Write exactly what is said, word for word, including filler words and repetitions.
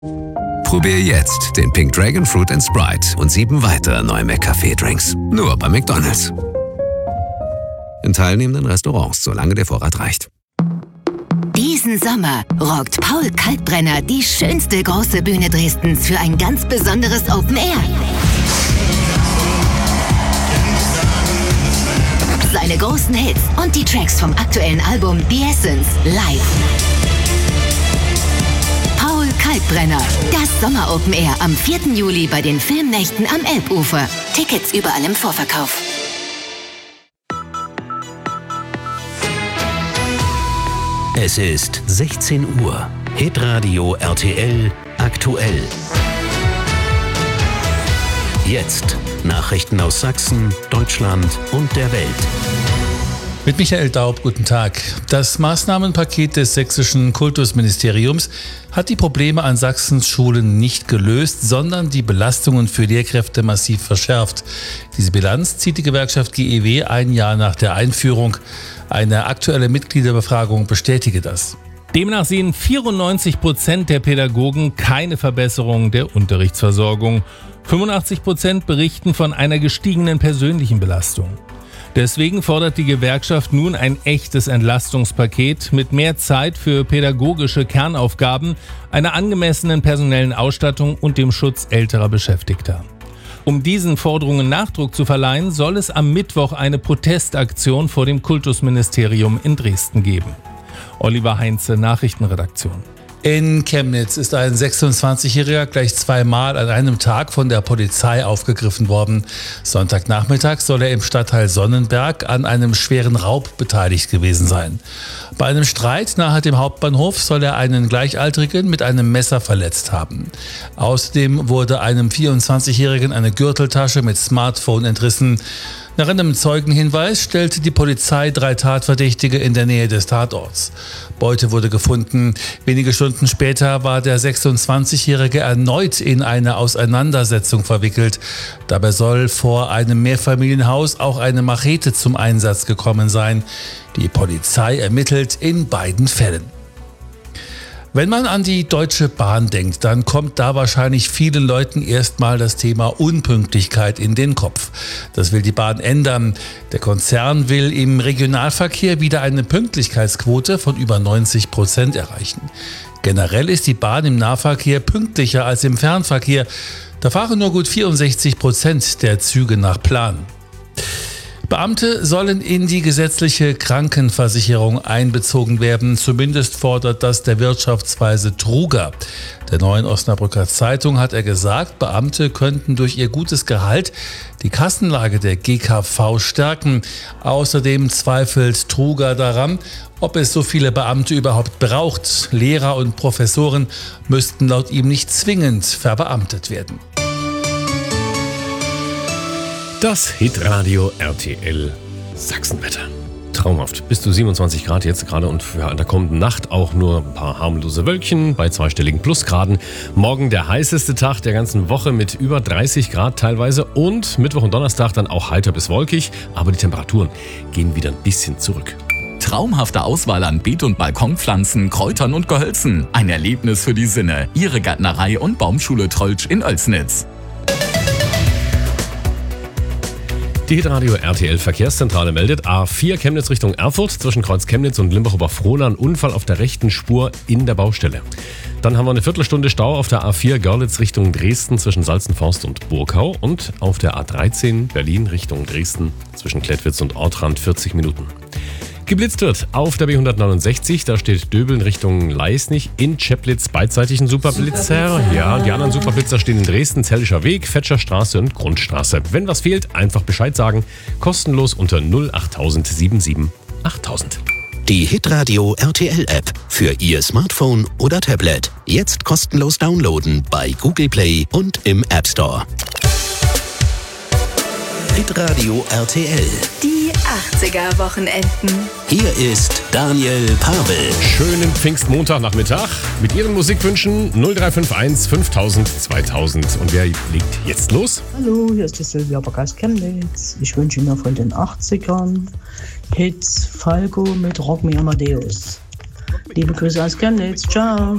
Probier jetzt den Pink Dragon Fruit and Sprite und sieben weitere neue McCafé-Drinks. Nur bei McDonald's. In teilnehmenden Restaurants, solange der Vorrat reicht. Diesen Sommer rockt Paul Kalkbrenner die schönste große Bühne Dresdens für ein ganz besonderes Open Air. Seine großen Hits und die Tracks vom aktuellen Album The Essence live. Paul Kalkbrenner, das Sommer Open Air am vierten Juli bei den Filmnächten am Elbufer. Tickets überall im Vorverkauf. Es ist sechzehn Uhr. Hitradio R T L aktuell. Jetzt Nachrichten aus Sachsen, Deutschland und der Welt. Mit Michael Daub, guten Tag. Das Maßnahmenpaket des sächsischen Kultusministeriums hat die Probleme an Sachsens Schulen nicht gelöst, sondern die Belastungen für Lehrkräfte massiv verschärft. Diese Bilanz zieht die Gewerkschaft G E W ein Jahr nach der Einführung. Eine aktuelle Mitgliederbefragung bestätige das. Demnach sehen vierundneunzig Prozent der Pädagogen keine Verbesserung der Unterrichtsversorgung. fünfundachtzig Prozent berichten von einer gestiegenen persönlichen Belastung. Deswegen fordert die Gewerkschaft nun ein echtes Entlastungspaket mit mehr Zeit für pädagogische Kernaufgaben, einer angemessenen personellen Ausstattung und dem Schutz älterer Beschäftigter. Um diesen Forderungen Nachdruck zu verleihen, soll es am Mittwoch eine Protestaktion vor dem Kultusministerium in Dresden geben. Oliver Heinze, Nachrichtenredaktion. In Chemnitz ist ein sechsundzwanzigjähriger gleich zweimal an einem Tag von der Polizei aufgegriffen worden. Sonntagnachmittag soll er im Stadtteil Sonnenberg an einem schweren Raub beteiligt gewesen sein. Bei einem Streit nahe dem Hauptbahnhof soll er einen Gleichaltrigen mit einem Messer verletzt haben. Außerdem wurde einem vierundzwanzigjährigen eine Gürteltasche mit Smartphone entrissen. Nach einem Zeugenhinweis stellte die Polizei drei Tatverdächtige in der Nähe des Tatorts. Beute wurde gefunden. Wenige Stunden später war der sechsundzwanzigjährige erneut in eine Auseinandersetzung verwickelt. Dabei soll vor einem Mehrfamilienhaus auch eine Machete zum Einsatz gekommen sein. Die Polizei ermittelt in beiden Fällen. Wenn man an die Deutsche Bahn denkt, dann kommt da wahrscheinlich vielen Leuten erstmal das Thema Unpünktlichkeit in den Kopf. Das will die Bahn ändern. Der Konzern will im Regionalverkehr wieder eine Pünktlichkeitsquote von über neunzig Prozent erreichen. Generell ist die Bahn im Nahverkehr pünktlicher als im Fernverkehr. Da fahren nur gut vierundsechzig Prozent der Züge nach Plan. Beamte sollen in die gesetzliche Krankenversicherung einbezogen werden. Zumindest fordert das der Wirtschaftsweise Truger. Der Neuen Osnabrücker Zeitung hat er gesagt, Beamte könnten durch ihr gutes Gehalt die Kassenlage der G K V stärken. Außerdem zweifelt Truger daran, ob es so viele Beamte überhaupt braucht. Lehrer und Professoren müssten laut ihm nicht zwingend verbeamtet werden. Das Hitradio R T L Sachsenwetter. Traumhaft. Bis zu siebenundzwanzig Grad jetzt gerade und für in der kommenden Nacht auch nur ein paar harmlose Wölkchen bei zweistelligen Plusgraden. Morgen der heißeste Tag der ganzen Woche mit über dreißig Grad teilweise und Mittwoch und Donnerstag dann auch heiter bis wolkig, aber die Temperaturen gehen wieder ein bisschen zurück. Traumhafte Auswahl an Beet- und Balkonpflanzen, Kräutern und Gehölzen. Ein Erlebnis für die Sinne. Ihre Gärtnerei und Baumschule Trolltsch in Oelsnitz. Die Hitradio R T L Verkehrszentrale meldet A vier Chemnitz Richtung Erfurt zwischen Kreuz Chemnitz und Limbach-Oberfrohna ein Unfall auf der rechten Spur in der Baustelle. Dann haben wir eine Viertelstunde Stau auf der A vier Görlitz Richtung Dresden zwischen Salzenforst und Burgau und auf der A dreizehn Berlin Richtung Dresden zwischen Klettwitz und Ortrand vierzig Minuten. Geblitzt wird auf der B hundertneunundsechzig, da steht Döbeln Richtung Leisnig, in Cheplitz beidseitig ein Superblitzer. Ja, die anderen Superblitzer stehen in Dresden, Zellischer Weg, Fetscherstraße und Grundstraße. Wenn was fehlt, einfach Bescheid sagen. Kostenlos unter null acht null sieben sieben achttausend. Die Hitradio R T L App für Ihr Smartphone oder Tablet. Jetzt kostenlos downloaden bei Google Play und im App Store. Hitradio R T L. Die achtziger-Wochenenden. Hier ist Daniel Pavel. Schönen Pfingstmontagnachmittag mit Ihren Musikwünschen null drei fünf eins fünftausend zweitausend. Und wer legt jetzt los? Hallo, hier ist die Silvia Baggeis Chemnitz. Ich wünsche Ihnen von den achtzigern Hits Falco mit Rock Me Amadeus. Liebe Grüße aus Chemnitz. Ciao.